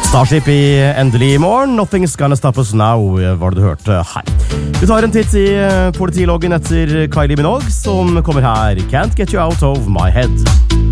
Starship i endelig i morgen. Nothing's gonna stop us now, var det du hørte her. Vi tar en titt i politiloggen etter Kylie Minogue, som kommer her. Can't get you out of my head.